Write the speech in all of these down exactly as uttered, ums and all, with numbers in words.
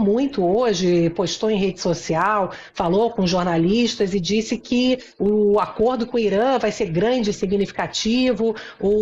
muito hoje, postou em rede social, falou com jornalistas e disse que o acordo com o Irã vai ser grande e significativo.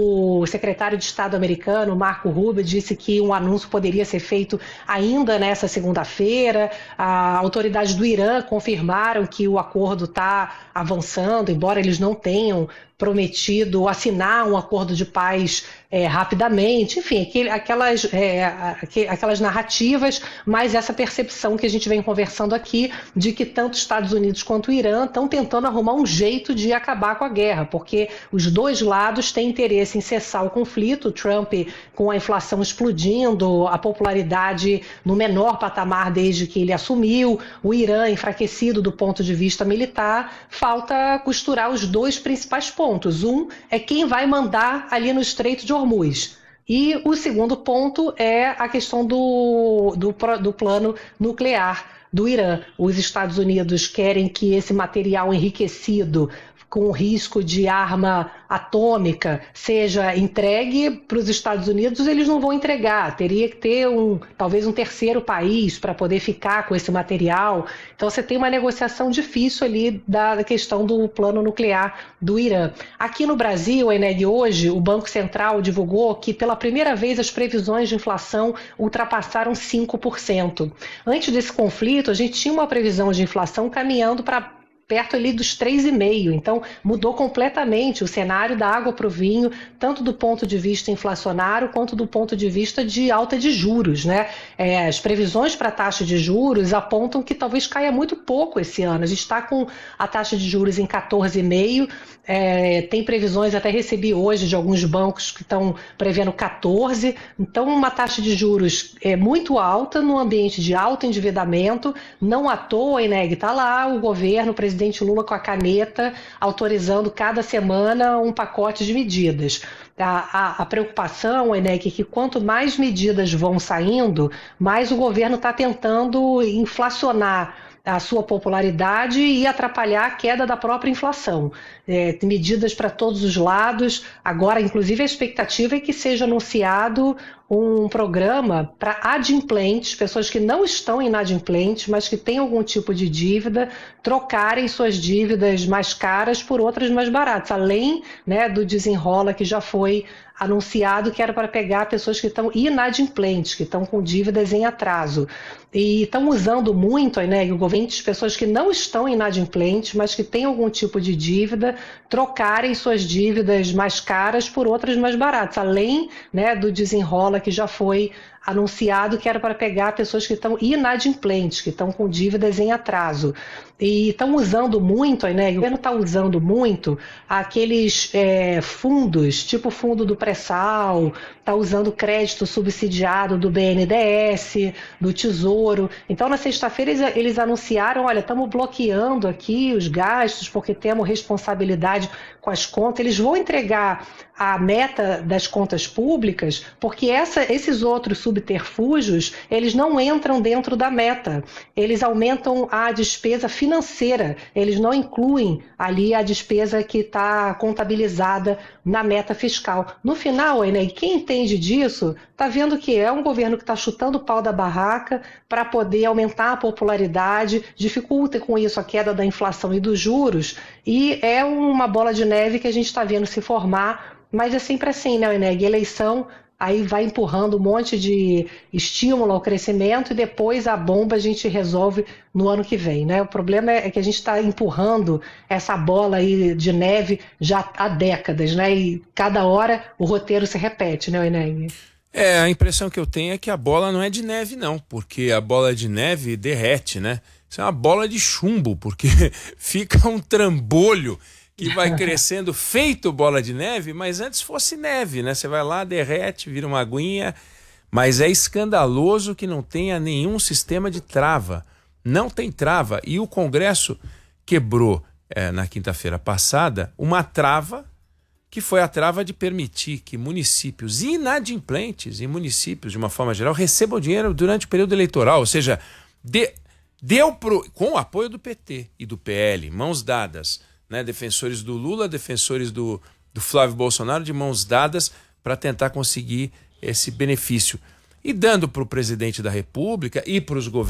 O secretário de Estado americano, Marco Rubio, disse que um anúncio poderia ser feito ainda nessa segunda-feira. A autoridade do Irã confirmaram que o acordo está avançando, embora eles não tenham prometido assinar um acordo de paz é, rapidamente, enfim, aquele, aquelas, é, aquelas narrativas, mas essa percepção que a gente vem conversando aqui de que tanto Estados Unidos quanto o Irã estão tentando arrumar um jeito de acabar com a guerra, porque os dois lados têm interesse em cessar o conflito. O Trump com a inflação explodindo, a popularidade no menor patamar desde que ele assumiu, o Irã enfraquecido do ponto de vista militar. Falta costurar os dois principais pontos. Um é quem vai mandar ali no Estreito de Hormuz. E o segundo ponto é a questão do, do, do plano nuclear do Irã. Os Estados Unidos querem que esse material enriquecido com o risco de arma atômica seja entregue para os Estados Unidos. Eles não vão entregar, teria que ter um, talvez um terceiro país para poder ficar com esse material. Então você tem uma negociação difícil ali da, da questão do plano nuclear do Irã. Aqui no Brasil, Eneg, hoje o Banco Central divulgou que pela primeira vez as previsões de inflação ultrapassaram cinco por cento. Antes desse conflito, a gente tinha uma previsão de inflação caminhando para perto ali dos três vírgula cinco por cento. Então, mudou completamente o cenário da água para o vinho, tanto do ponto de vista inflacionário quanto do ponto de vista de alta de juros, né? É, as previsões para a taxa de juros apontam que talvez caia muito pouco esse ano. A gente está com a taxa de juros em quatorze vírgula cinco por cento, é, tem previsões, até recebi hoje de alguns bancos que estão prevendo quatorze por cento. Então, uma taxa de juros é muito alta, num ambiente de alto endividamento. Não à toa, Eneg, está lá o governo, o presidente presidente Lula com a caneta, autorizando cada semana um pacote de medidas. A, a, a preocupação, Eneg, é que quanto mais medidas vão saindo, mais o governo está tentando inflacionar a sua popularidade e atrapalhar a queda da própria inflação. É, medidas para todos os lados. Agora, inclusive, a expectativa é que seja anunciado um programa para adimplentes, pessoas que não estão inadimplentes, mas que têm algum tipo de dívida, trocarem suas dívidas mais caras por outras mais baratas, além, né, do desenrola que já foi anunciado, que era para pegar pessoas que estão inadimplentes, que estão com dívidas em atraso. E estão usando muito, né, o governo, pessoas que não estão inadimplentes, mas que têm algum tipo de dívida, trocarem suas dívidas mais caras por outras mais baratas, além, né, do desenrola que já foi anunciado, que era para pegar pessoas que estão inadimplentes, que estão com dívidas em atraso. E estão usando muito, né, o governo está usando muito aqueles é, fundos, tipo o fundo do pré-sal, está usando crédito subsidiado do B N D E S, do Tesouro. Então, na sexta-feira, eles, eles anunciaram, olha, estamos bloqueando aqui os gastos porque temos responsabilidade com as contas. Eles vão entregar a meta das contas públicas porque essa, esses outros subterfúgios, eles não entram dentro da meta. Eles aumentam a despesa financeira, eles não incluem ali a despesa que está contabilizada na meta fiscal. No final, Eneg, quem entende disso está vendo que é um governo que está chutando o pau da barraca para poder aumentar a popularidade, dificulta com isso a queda da inflação e dos juros, e é uma bola de neve que a gente está vendo se formar. Mas é sempre assim, né, Eneg? Eleição, aí vai empurrando um monte de estímulo ao crescimento e depois a bomba a gente resolve no ano que vem, né? O problema é que a gente está empurrando essa bola aí de neve já há décadas, né? E cada hora o roteiro se repete, né, Eneg? É, a impressão que eu tenho é que a bola não é de neve não, porque a bola de neve derrete, né? Isso é uma bola de chumbo, porque fica um trambolho que vai crescendo feito bola de neve, mas antes fosse neve, né? Você vai lá, derrete, vira uma aguinha, mas é escandaloso que não tenha nenhum sistema de trava. Não tem trava. E o Congresso quebrou, é, na quinta-feira passada, uma trava que foi a trava de permitir que municípios inadimplentes e municípios, de uma forma geral, recebam dinheiro durante o período eleitoral. Ou seja, de, deu pro, com o apoio do P T e do P L, mãos dadas, né, defensores do Lula, defensores do, do Flávio Bolsonaro, de mãos dadas para tentar conseguir esse benefício. E dando para o presidente da República e para os governos